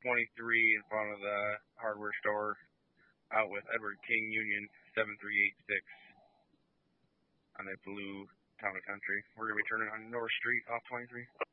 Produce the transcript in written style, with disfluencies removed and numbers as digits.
23 in front of the hardware store out with Edward King Union 7386 on that blue Town and Country. We're going to be turning on North Street off 23.